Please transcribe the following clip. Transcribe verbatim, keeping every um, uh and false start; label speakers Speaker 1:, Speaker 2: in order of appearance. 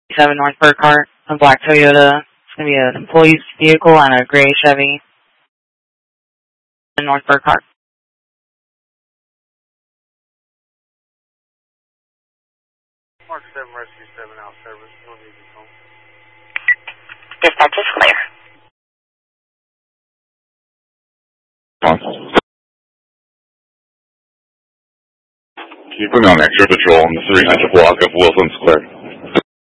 Speaker 1: seven North Burkhart, a black Toyota. It's going to be an employee's vehicle and a gray Chevy in North Burkhart.
Speaker 2: Mark seven, Rescue seven, out service. No need to phone.
Speaker 3: Dispatch is clear.
Speaker 4: Keeping on extra patrol on the three hundred block of Wilson Square.